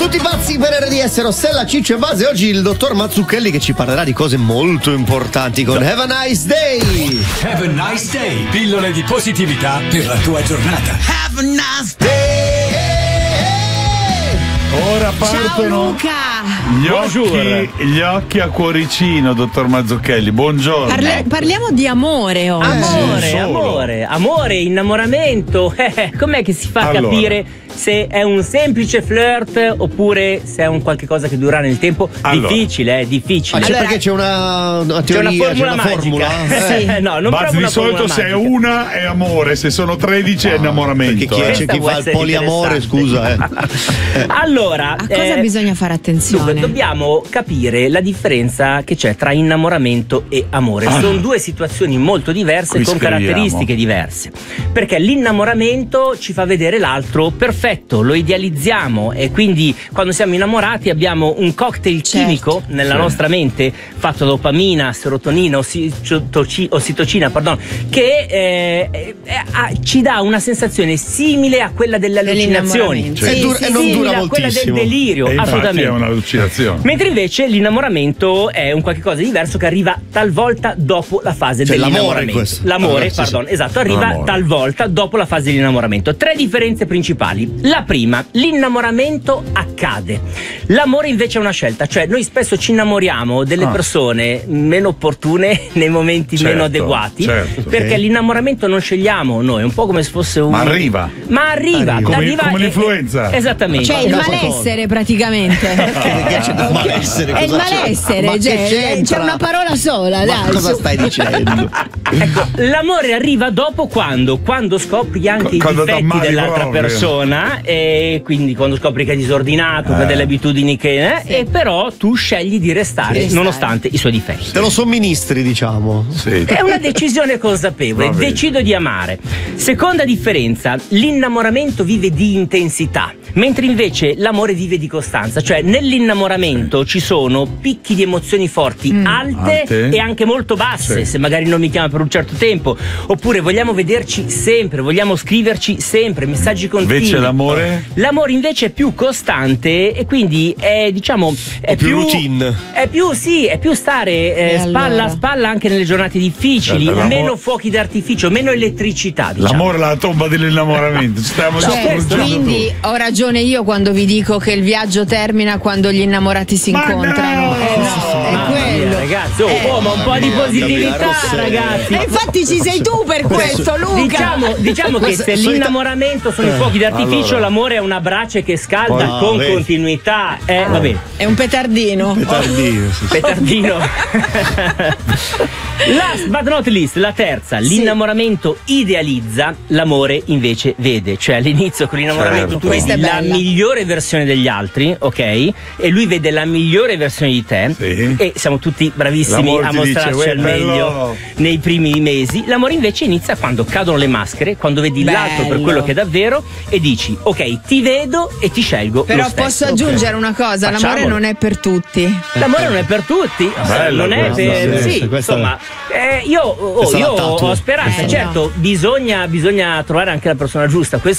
Tutti pazzi per RDS, Rossella, Ciccio e Base. Oggi il dottor Mazzucchelli che ci parlerà di cose molto importanti con Have a Nice Day. Have a Nice Day. Pillole di positività per la tua giornata. Have a Nice Day. Ora partono gli occhi a cuoricino, dottor Mazzucchelli. Buongiorno. Parliamo di amore oggi. Amore, innamoramento. Com'è che si fa a capire se è un semplice flirt oppure se è un qualche cosa che dura nel tempo? Difficile. Perché c'è una teoria, c'è una formula? Sì. No, non Ma di solito se è una è amore, se sono 13 è innamoramento. Perché c'è chi fa il poliamore, scusa. Allora, a cosa bisogna fare attenzione? Dunque, dobbiamo capire la differenza che c'è tra innamoramento e amore. Sono due situazioni molto diverse con caratteristiche diverse. Perché l'innamoramento ci fa vedere l'altro perfetto, lo idealizziamo e quindi quando siamo innamorati abbiamo un cocktail chimico nella nostra mente fatto da dopamina, serotonina, ossitocina, che ci dà una sensazione simile a quella delle allucinazioni. E non dura moltissimo. Quella del delirio, assolutamente. È un'allucinazione. Mentre invece l'innamoramento è un qualche cosa diverso che arriva talvolta dopo la fase dell'innamoramento. L'amore, arriva talvolta dopo la fase dell'innamoramento. Tre differenze principali. La prima, l'innamoramento accade. L'amore invece è una scelta, cioè noi spesso ci innamoriamo delle persone meno opportune nei momenti meno adeguati, perché l'innamoramento non scegliamo noi, è un po' come se fosse un... Ma arriva. Come l'influenza. Esattamente. Cioè il malessere praticamente. È il malessere, c'è una parola sola, dai. Cosa stai dicendo? Ecco, l'amore arriva dopo quando scopri anche i difetti dell'altra persona, e quindi quando scopri che è disordinato, che ha delle abitudini che e però tu scegli di restare nonostante i suoi difetti. Te lo somministri, diciamo. Sì. È una decisione consapevole, decido di amare. Seconda differenza, l'innamoramento vive di intensità, mentre invece l'amore vive di costanza, cioè nell'innamoramento ci sono picchi di emozioni forti, alte e anche molto basse, se magari non mi chiama per un certo tempo, oppure vogliamo vederci sempre, vogliamo scriverci sempre, messaggi continui. Invece l'amore invece è più costante e quindi è più routine. È più stare spalla a spalla anche nelle giornate difficili, meno fuochi d'artificio, meno elettricità, diciamo. L'amore è la tomba dell'innamoramento. Quindi ho ragione io quando vi dico che il viaggio termina quando gli innamorati si incontrano. È quello. Ragazzi, ma un po' di positività, ragazzi. E infatti ci sei tu per questo, Luca. Diciamo che se l'innamoramento sono i fuochi d'artificio, l'amore è una brace che scalda con continuità. Va bene. È un petardino. Petardino. Last but not least, la terza, l'innamoramento idealizza, l'amore invece vede. Cioè all'inizio con l'innamoramento tu vedi la migliore versione degli altri, ok? E lui vede la migliore versione di te, e siamo tutti bravissimi a mostrarci al meglio nei primi mesi. L'amore invece inizia quando cadono le maschere, quando vedi l'altro per quello che è davvero e dici ok, ti vedo e ti scelgo. Però posso aggiungere una cosa, l'amore non è per tutti. L'amore non è per tutti, non è per insomma, io ho speranza. Certo, bisogna trovare anche la persona giusta.